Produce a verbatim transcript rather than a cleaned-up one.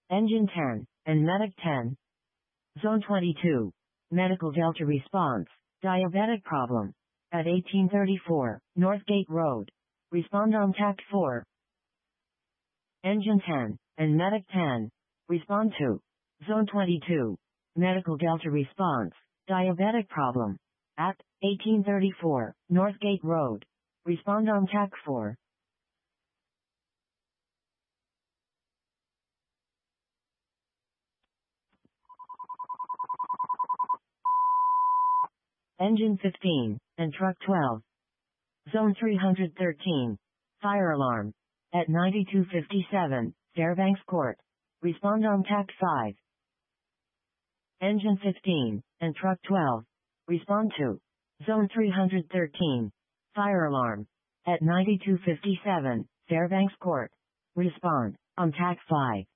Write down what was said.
Engine ten, and Medic ten. Zone twenty-two. Medical Delta response. Diabetic problem. At eighteen thirty-four, Northgate Road. Respond on Tact four. Engine ten, and Medic ten. Respond to. Zone twenty-two. Medical Delta response. Diabetic problem. At eighteen thirty-four, Northgate Road. Respond on Tac four. Engine fifteen, and Truck twelve. Zone three hundred thirteen. Fire alarm. At ninety-two fifty-seven, Fairbanks Court. Respond on Tact five. Engine fifteen, and Truck twelve. Respond to. Zone three hundred thirteen. Fire alarm. At ninety-two fifty-seven, Fairbanks Court. Respond on Tact five.